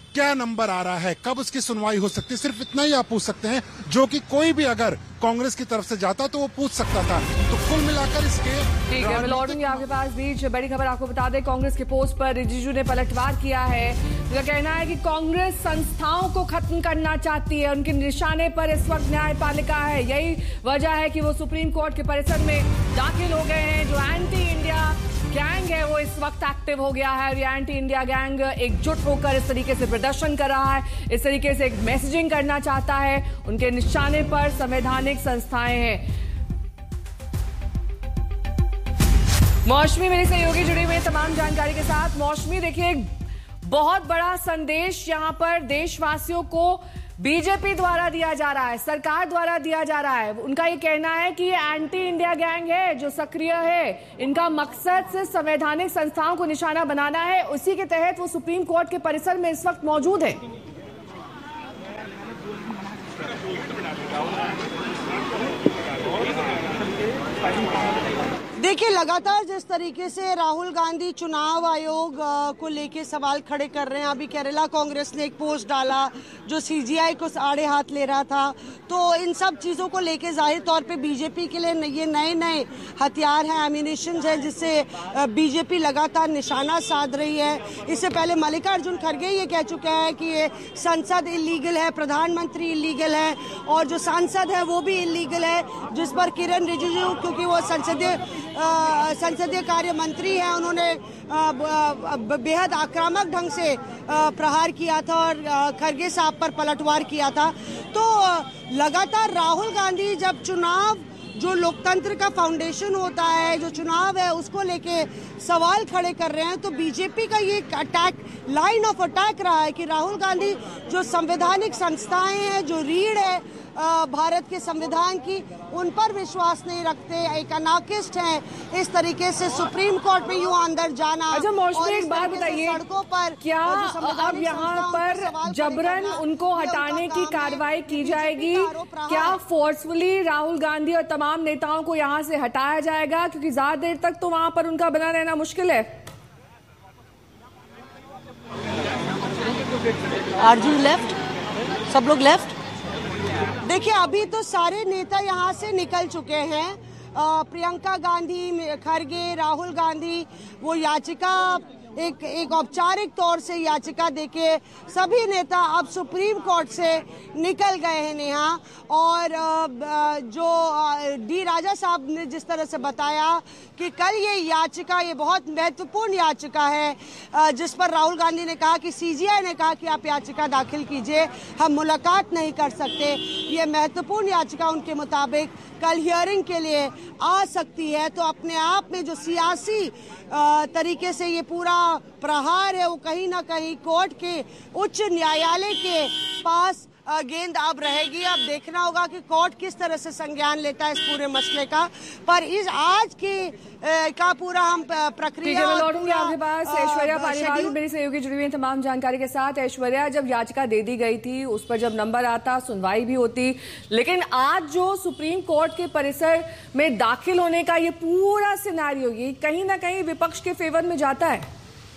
क्या नंबर आ रहा है, कब उसकी सुनवाई हो सकती है, सिर्फ इतना ही आप पूछ सकते हैं, जो कि कोई भी अगर कांग्रेस की तरफ से जाता तो वो पूछ सकता था। तो कुल मिलाकर इसके ठीक है, मैं लौटूंगी आपके पास। बीच बड़ी खबर आपको बता दें, कांग्रेस के पोस्ट पर रिजिजू ने पलटवार किया है। उनका कहना है कि कांग्रेस संस्थाओं को खत्म करना चाहती है, उनके निशाने पर इस वक्त न्यायपालिका है। यही वजह है कि वो सुप्रीम कोर्ट के परिसर में दाखिल हो गए हैं। जो एंटी इंडिया गैंग है वो इस वक्त एक्टिव हो गया है और ये एंटी इंडिया गैंग एकजुट होकर इस तरीके से प्रदर्शन कर रहा है, इस तरीके से एक मैसेजिंग करना चाहता है। उनके निशाने पर संवैधानिक संस्थाएं हैं। मौसमी मेरी सहयोगी जुड़ी हुई तमाम जानकारी के साथ। मौसमी, देखिए एक बहुत बड़ा संदेश यहाँ पर देशवासियों को बीजेपी द्वारा दिया जा रहा है, सरकार द्वारा दिया जा रहा है। उनका ये कहना है कि ये एंटी इंडिया गैंग है जो सक्रिय है, इनका मकसद से संवैधानिक संस्थाओं को निशाना बनाना है। उसी के तहत वो सुप्रीम कोर्ट के परिसर में इस वक्त मौजूद है। देखिए, लगातार जिस तरीके से राहुल गांधी चुनाव आयोग को लेके सवाल खड़े कर रहे हैं। अभी केरला कांग्रेस ने एक पोस्ट डाला जो सीजीआई को आड़े हाथ ले रहा था। तो इन सब चीजों को लेके जाहिर तौर पे बीजेपी के लिए ये नए नए हथियार हैं, एम्यूनिशन है, जिससे बीजेपी लगातार निशाना साध रही है। इससे पहले मल्लिकार्जुन खड़गे ये कह चुके हैं कि ये संसद इलीगल है, प्रधानमंत्री इलीगल है और जो सांसद है वो भी इलीगल है, जिस पर किरण रिजिजू, क्योंकि वो संसदीय संसदीय कार्य मंत्री हैं, उन्होंने बेहद आक्रामक ढंग से प्रहार किया था और खड़गे साहब पर पलटवार किया था। तो लगातार राहुल गांधी जब चुनाव, जो लोकतंत्र का फाउंडेशन होता है, जो चुनाव है, उसको लेके सवाल खड़े कर रहे हैं, तो बीजेपी का ये अटैक, लाइन ऑफ अटैक रहा है कि राहुल गांधी जो संवैधानिक संस्थाएं हैं, जो रीढ़ है भारत के संविधान की, उन पर विश्वास नहीं रखते, एक अनार्किस्ट हैं। इस तरीके से सुप्रीम कोर्ट में यूं अंदर जाना। अच्छा मौसमी, एक बात बताइए, सड़कों पर क्या अब यहाँ पर जबरन उनको हटाने की कार्रवाई की जाएगी? क्या फोर्सफुली राहुल गांधी और तमाम नेताओं को यहाँ से हटाया जाएगा? क्योंकि ज्यादा देर तक तो वहां पर उनका बना रहना मुश्किल है। आरजू लेफ्ट, सब लोग लेफ्ट। देखिए, अभी तो सारे नेता यहाँ से निकल चुके हैं। प्रियंका गांधी, खड़गे, राहुल गांधी, वो याचिका एक एक औपचारिक तौर से याचिका देके सभी नेता अब सुप्रीम कोर्ट से निकल गए हैं नेहा। और जो डी राजा साहब ने जिस तरह से बताया कि कल ये याचिका, ये बहुत महत्वपूर्ण याचिका है जिस पर राहुल गांधी ने कहा कि सीजीआई ने कहा कि आप याचिका दाखिल कीजिए, हम मुलाकात नहीं कर सकते। ये महत्वपूर्ण याचिका उनके मुताबिक कल हियरिंग के लिए आ सकती है। तो अपने आप में जो सियासी तरीके से ये पूरा प्रहार है वो कहीं ना कहीं कोर्ट के, उच्च न्यायालय के पास गेंद अब रहेगी। अब देखना होगा कि कोर्ट किस तरह से संज्ञान लेता है इस पूरे मसले का। पर इस आज की का पूरा हम प्रक्रिया लौटूंगी आपके पास। ऐश्वर्या पालीवाल मेरी सहयोगी जुड़ी हुई तमाम जानकारी के साथ। ऐश्वर्या, जब याचिका दे दी गई थी, उस पर जब नंबर आता, सुनवाई भी होती, लेकिन आज जो सुप्रीम कोर्ट के परिसर में दाखिल होने का ये पूरा सिनेरियो, ये कहीं ना कहीं विपक्ष के फेवर में जाता है।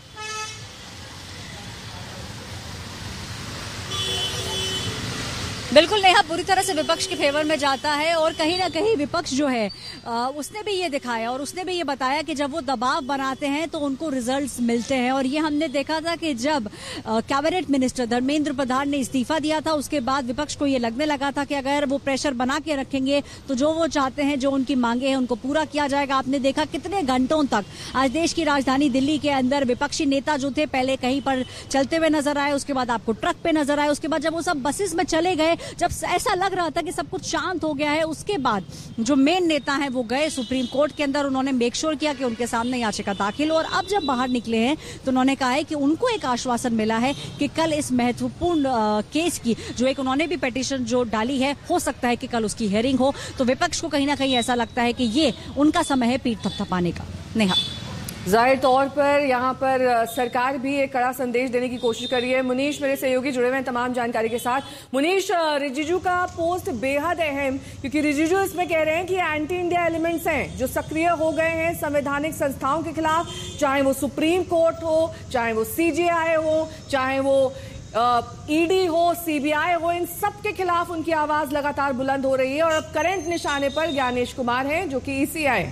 बिल्कुल नेहा, पूरी तरह से विपक्ष के फेवर में जाता है और कहीं ना कहीं विपक्ष जो है आ, उसने भी ये दिखाया और उसने भी ये बताया कि जब वो दबाव बनाते हैं तो उनको रिजल्ट्स मिलते हैं। और ये हमने देखा था कि जब कैबिनेट मिनिस्टर धर्मेंद्र प्रधान ने इस्तीफा दिया था, उसके बाद विपक्ष को ये लगने लगा था कि अगर वो प्रेशर बना के रखेंगे तो जो वो चाहते हैं, जो उनकी मांगे हैं, उनको पूरा किया जाएगा। आपने देखा कितने घंटों तक आज देश की राजधानी दिल्ली के अंदर विपक्षी नेता जो थे, पहले कहीं पर चलते हुए नजर आए, उसके बाद आपको ट्रक पे नजर आए, उसके बाद जब वो सब बसेस में चले गए, जब ऐसा लग रहा था कि सब कुछ शांत हो गया है, उसके बाद जो मेन नेता हैं वो गए सुप्रीम कोर्ट के अंदर। उन्होंने मेक श्योर किया कि उनके सामने याचिका दाखिल हो और अब जब बाहर निकले हैं तो उन्होंने कहा है कि उनको एक आश्वासन मिला है कि कल इस महत्वपूर्ण केस की, जो एक उन्होंने भी पिटीशन जो डाली है, हो सकता है कि कल उसकी हियरिंग हो। तो विपक्ष को कहीं ना कहीं ऐसा लगता है कि ये उनका समय है पीठ थपथपाने का। नेहा, जाहिर तौर पर यहाँ पर सरकार भी एक कड़ा संदेश देने की कोशिश कर रही है। मुनीश मेरे सहयोगी जुड़े हुए हैं तमाम जानकारी के साथ। मुनीश, रिजिजू का पोस्ट बेहद अहम, क्योंकि रिजिजू इसमें कह रहे हैं कि एंटी इंडिया एलिमेंट्स हैं जो सक्रिय हो गए हैं संवैधानिक संस्थाओं के खिलाफ, चाहे वो सुप्रीम कोर्ट हो, चाहे वो सीजीआई हो, चाहे वो ईडी हो, सीबीआई हो, इन सब के खिलाफ उनकी आवाज लगातार बुलंद हो रही है। और अब करंट निशाने पर ज्ञानेश कुमार हैं, जो कि ईसीआई।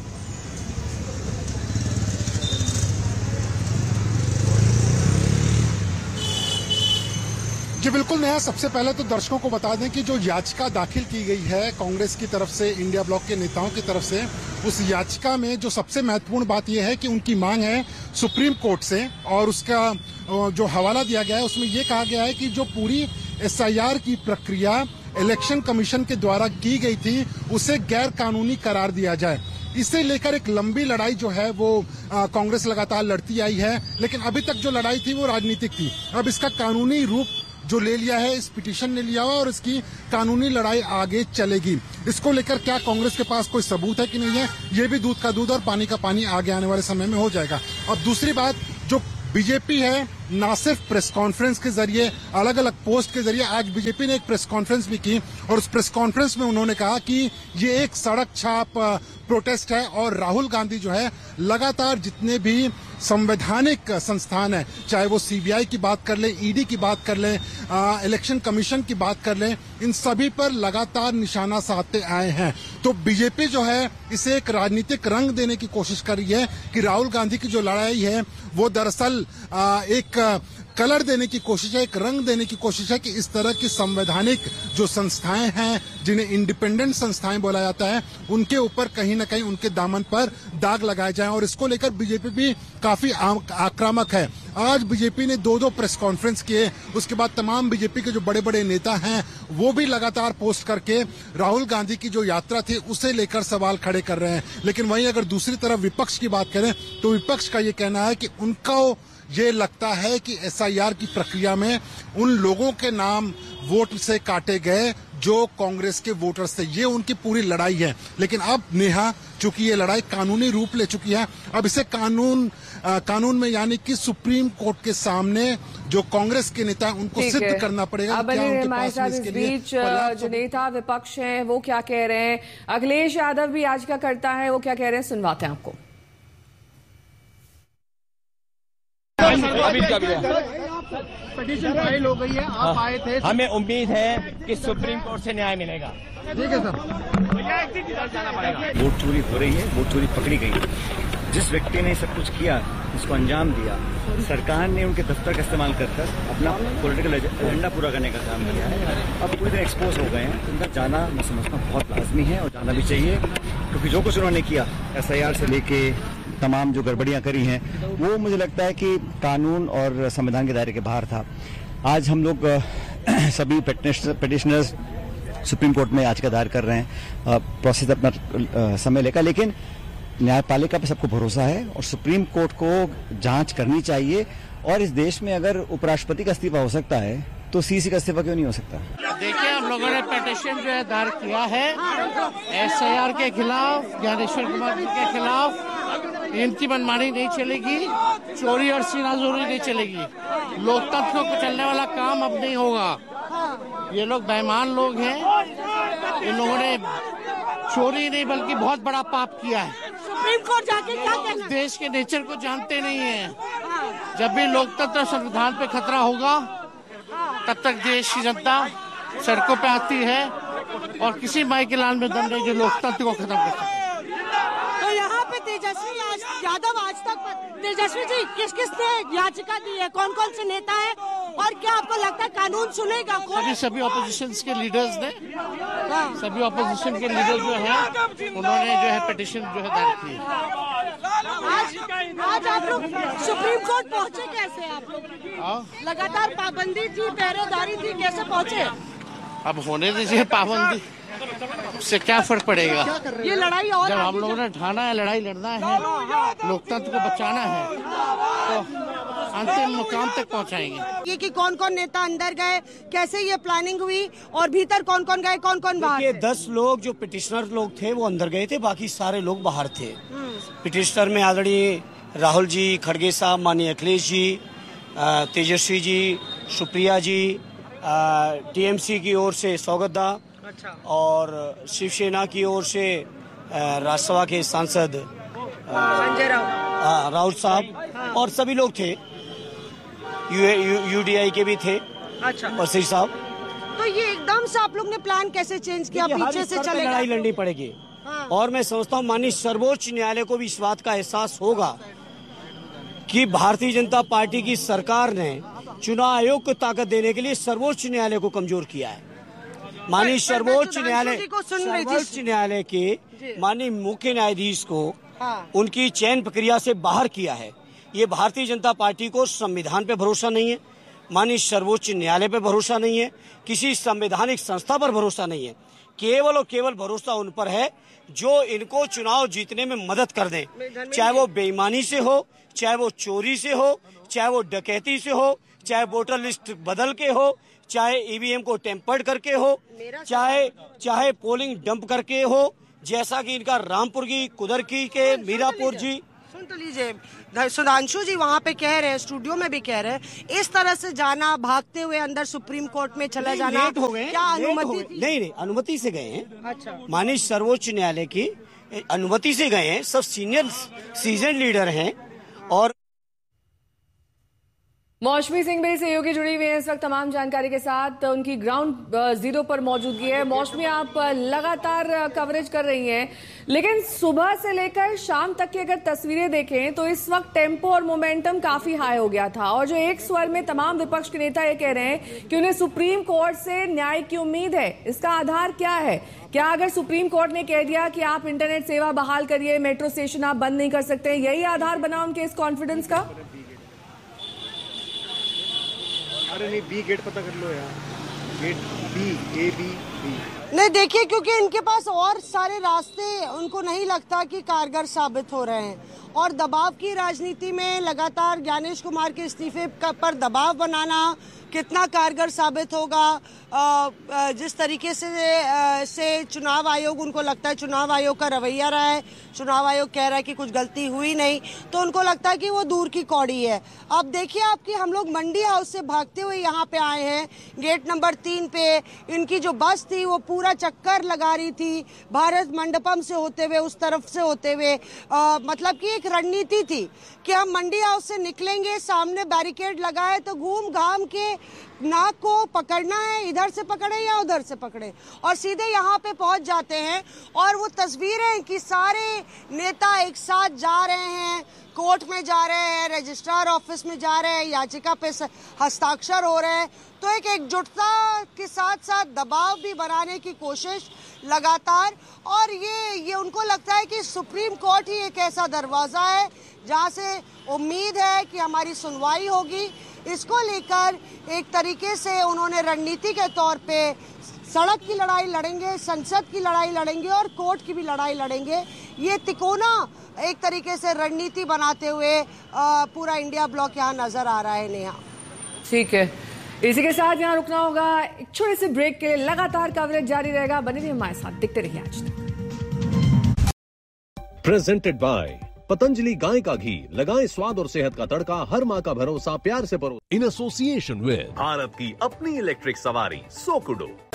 जी बिल्कुल नेहा, सबसे पहले तो दर्शकों को बता दें कि जो याचिका दाखिल की गई है कांग्रेस की तरफ से, इंडिया ब्लॉक के नेताओं की तरफ से, उस याचिका में जो सबसे महत्वपूर्ण बात यह है कि उनकी मांग है सुप्रीम कोर्ट से, और उसका जो हवाला दिया गया है उसमें यह कहा गया है कि जो पूरी एसआईआर की प्रक्रिया इलेक्शन कमीशन के द्वारा की गई थी उसे गैर कानूनी करार दिया जाए। इसे लेकर एक लंबी लड़ाई जो है वो कांग्रेस लगातार लड़ती आई है, लेकिन अभी तक जो लड़ाई थी वो राजनीतिक थी। अब इसका कानूनी रूप जो ले लिया है, इस पिटीशन ने लिया हुआ, और इसकी कानूनी लड़ाई आगे चलेगी। इसको लेकर क्या कांग्रेस के पास कोई सबूत है कि नहीं है, ये भी दूध का दूध और पानी का पानी आगे आने वाले समय में हो जाएगा। और दूसरी बात, जो बीजेपी है, ना सिर्फ प्रेस कॉन्फ्रेंस के जरिए, अलग अलग पोस्ट के जरिए, आज बीजेपी ने एक प्रेस कॉन्फ्रेंस भी की, और उस प्रेस कॉन्फ्रेंस में उन्होंने कहा कि ये एक सड़क छाप प्रोटेस्ट है, और राहुल गांधी जो है लगातार जितने भी संवैधानिक संस्थान है, चाहे वो सीबीआई की बात कर ले, ईडी की बात कर ले, आ, इलेक्शन कमीशन की बात कर ले, इन सभी पर लगातार निशाना साधते आए हैं। तो बीजेपी जो है इसे एक राजनीतिक रंग देने की कोशिश कर रही है कि राहुल गांधी की जो लड़ाई है वो दरअसल आ, एक कलर देने की कोशिश है, एक रंग देने की कोशिश है कि इस तरह की संवैधानिक जो संस्थाएं हैं, जिन्हें इंडिपेंडेंट संस्थाएं बोला जाता है, उनके ऊपर कहीं न कहीं उनके दामन पर दाग लगाए जाएं। और इसको लेकर बीजेपी भी काफी आक्रामक है। आज बीजेपी ने दो दो प्रेस कॉन्फ्रेंस किए, उसके बाद तमाम बीजेपी के जो बड़े बड़े नेता हैं वो भी लगातार पोस्ट करके राहुल गांधी की जो यात्रा थी उसे लेकर सवाल खड़े कर रहे हैं। लेकिन वहीं अगर दूसरी तरफ विपक्ष की बात करें तो विपक्ष का ये कहना है कि उनको ये लगता है कि एसआईआर की प्रक्रिया में उन लोगों के नाम वोट से काटे गए जो कांग्रेस के वोटर्स थे। ये उनकी पूरी लड़ाई है। लेकिन अब नेहा, चूंकि ये लड़ाई कानूनी रूप ले चुकी है, अब इसे कानून आ, कानून में यानी कि सुप्रीम कोर्ट के सामने जो कांग्रेस के नेता उनको सिद्ध करना पड़ेगा। अब हमारे साथ इस बीच जो नेता विपक्ष हैं वो क्या कह रहे हैं, अखिलेश यादव भी आज का करता है, वो क्या कह रहे हैं, सुनवाते हैं आपको। अभी क्या पिटीशन फाइल हो गई है, आप आए थे, हमें उम्मीद है कि सुप्रीम कोर्ट से न्याय मिलेगा। ठीक है सर। वोट चोरी हो रही है, वोट चोरी पकड़ी गई है। जिस व्यक्ति ने सब कुछ किया, इसको अंजाम दिया, सरकार ने उनके दफ्तर का इस्तेमाल कर कर अपना पॉलिटिकल एजेंडा पूरा करने का काम किया है। अब पूरी तरह एक्सपोज हो गए हैं, तो उनका जाना मैं समझता हूँ बहुत लाजमी है और जाना भी चाहिए, क्योंकि जो कुछ उन्होंने किया एसआईआर से लेके तमाम जो गड़बड़ियां करी हैं वो मुझे लगता है कि कानून और संविधान के दायरे के बाहर था। आज हम लोग सभी पिटिशनर्स सुप्रीम कोर्ट में याचिका दायर कर रहे हैं, प्रोसेस अपना समय लेकर, लेकिन न्यायपालिका पे सबको भरोसा है और सुप्रीम कोर्ट को जांच करनी चाहिए। और इस देश में अगर उपराष्ट्रपति का इस्तीफा हो सकता है तो सीसी का इस्तीफा क्यों नहीं हो सकता? देखिए, हम लोगों ने पिटीशन जो है दायर किया है एसआईआर के खिलाफ, ज्ञानेश्वर कुमार जी के खिलाफ। इनकी मनमानी नहीं चलेगी, चोरी और सीनाजोरी नहीं चलेगी। लोकतंत्र को कुचलने वाला काम अब नहीं होगा। ये लोग बेईमान लोग हैं, इन लोगों ने चोरी नहीं बल्कि बहुत बड़ा पाप किया है। सुप्रीम कोर्ट जाके क्या कहना? देश के नेचर को जानते नहीं है। जब भी लोकतंत्र संविधान पे खतरा होगा तब तक देश की जनता सड़कों पे आती है और किसी माई के लाल में दम नहीं जो लोकतंत्र को खत्म कर सके। तो यहाँ पे तेजस्वी यादव आज तक, तेजस्वी जी किस किस ने याचिका दी है, कौन कौन से नेता है, और क्या आपको लगता है कानून सुनेगा कोई? सभी सभी ऑपोजिशन के लीडर्स ने, सभी ऑपोजिशन के लीडर जो है उन्होंने जो है पिटीशन जो है दायर की। आज आज आप लोग सुप्रीम कोर्ट पहुँचे कैसे? आप लोग लगातार पाबंदी थी, पहरेदारी थी, कैसे पहुँचे? अब होने दीजिए पाबंदी, उससे क्या फर्क पड़ेगा? ये लड़ाई और जब हम लोगों ने ठाना है, लड़ाई लड़ना है, लोकतंत्र को बचाना है, तो अंतिम मुकाम तक पहुंचाएंगे। ये कि कौन कौन नेता अंदर गए, कैसे ये प्लानिंग हुई और भीतर कौन कौन गए, कौन कौन बाहर? ये दस लोग जो पिटिशनर लोग थे वो अंदर गए थे, बाकी सारे लोग बाहर थे। पिटिशनर में आदरणीय राहुल जी, खड़गे साहब, माननीय अखिलेश जी, तेजस्वी जी, सुप्रिया जी, टीएमसी की ओर से सौगतदा, और शिवसेना की ओर से राज्यसभा के सांसद संजय राउत राउत साहब और सभी लोग थे। यूडीआई के भी थे। अच्छा। और सिंह साहब, तो ये एकदम से आप लोग ने प्लान कैसे चेंज किया? पीछे से चलेगा, लड़ाई लड़नी पड़ेगी। हाँ। और मैं समझता हूँ माननीय सर्वोच्च न्यायालय को भी इस बात का एहसास होगा कि भारतीय जनता पार्टी की सरकार ने चुनाव आयोग को ताकत देने के लिए सर्वोच्च न्यायालय को कमजोर किया है। माननीय सर्वोच्च न्यायालय सर्वोच्च न्यायालय के माननीय मुख्य न्यायाधीश को उनकी चयन प्रक्रिया से बाहर किया है। ये भारतीय जनता पार्टी को संविधान पे भरोसा नहीं है, माननीय सर्वोच्च न्यायालय पे भरोसा नहीं है, किसी संवैधानिक संस्था पर भरोसा नहीं है। केवल और केवल भरोसा उन पर है जो इनको चुनाव जीतने में मदद कर दें, चाहे वो बेईमानी से हो, चाहे वो चोरी से हो, चाहे वो डकैती से हो, चाहे वोटर लिस्ट बदल के हो, चाहे ईवीएम को टेम्पर्ड करके हो, चाहे चाहे पोलिंग डंप करके हो, जैसा कि इनका रामपुर की, कुदरकी के, मीरापुर जी। सुन तो लीजिए, सुधांशु जी वहाँ पे कह रहे हैं, स्टूडियो में भी कह रहे हैं, इस तरह से जाना, भागते हुए अंदर सुप्रीम कोर्ट में चले जाना, लेट हो गए, क्या अनुमति थी? नहीं नहीं, अनुमति से गए हैं। अच्छा। माननीय सर्वोच्च न्यायालय की अनुमति से गए हैं, सब सीनियर सीजन लीडर हैं। और मौसमी सिंह भी सहयोगी जुड़ी हुई है इस वक्त तमाम जानकारी के साथ, उनकी ग्राउंड जीरो पर मौजूदगी है। मौसमी, आप लगातार कवरेज कर रही हैं, लेकिन सुबह से लेकर शाम तक की अगर तस्वीरें देखें तो इस वक्त टेम्पो और मोमेंटम काफी हाई हो गया था, और जो एक स्वर में तमाम विपक्ष के नेता ये कह रहे हैं कि उन्हें सुप्रीम कोर्ट से न्याय की उम्मीद है। इसका आधार क्या है? क्या अगर सुप्रीम कोर्ट ने कह दिया कि आप इंटरनेट सेवा बहाल करिए, मेट्रो स्टेशन आप बंद नहीं कर सकते, यही आधार बना उनके इस कॉन्फिडेंस का? अरे नहीं, बी गेट पता कर लो यार, gate B, A B B. नहीं देखिए, क्योंकि इनके पास और सारे रास्ते उनको नहीं लगता कि कारगर साबित हो रहे हैं, और दबाव की राजनीति में लगातार ज्ञानेश कुमार के इस्तीफे पर दबाव बनाना कितना कारगर साबित होगा। जिस तरीके से से चुनाव आयोग, उनको लगता है चुनाव आयोग का रवैया रहा है, चुनाव आयोग कह रहा है कि कुछ गलती हुई नहीं, तो उनको लगता है कि वो दूर की कौड़ी है। अब देखिए आपकी, हम लोग मंडी हाउस से भागते हुए यहाँ पे आए हैं, गेट नंबर तीन पे इनकी जो बस थी वो पूरा चक्कर लगा रही थी, भारत मंडपम से होते हुए, उस तरफ से होते हुए, आ, मतलब कि एक रणनीति थी कि हम मंडी हाउस से निकलेंगे, सामने बैरिकेड लगा है तो घूम घाम के नाक को पकड़ना है, इधर से पकड़े या उधर से पकड़े, और सीधे यहाँ पे पहुंच जाते हैं। और वो तस्वीरें कि सारे नेता एक साथ जा रहे हैं, कोर्ट में जा रहे हैं, रजिस्ट्रार ऑफिस में जा रहे हैं, याचिका पे हस्ताक्षर हो रहे हैं, तो एक एकजुटता के साथ साथ दबाव भी बनाने की कोशिश लगातार। और ये ये उनको लगता है कि सुप्रीम कोर्ट ही एक ऐसा दरवाजा है जहाँ से उम्मीद है कि हमारी सुनवाई होगी। इसको लेकर एक तरीके से उन्होंने रणनीति के तौर पे सड़क की लड़ाई लड़ेंगे, संसद की लड़ाई लड़ेंगे और कोर्ट की भी लड़ाई लड़ेंगे। ये तिकोना एक तरीके से रणनीति बनाते हुए पूरा इंडिया ब्लॉक यहाँ नजर आ रहा है। नेहा, ठीक है, इसी के साथ यहाँ रुकना होगा, एक छोटे से ब्रेक के, लगातार कवरेज जारी रहेगा, बने रहिए हमारे साथ, दिखते रहिए आज तक। प्रेजेंटेड बाय पतंजलि गाय का घी, लगाएं स्वाद और सेहत का तड़का, हर माँ का भरोसा प्यार से परो। इन एसोसिएशन विद भारत की अपनी इलेक्ट्रिक सवारी सोकुडो।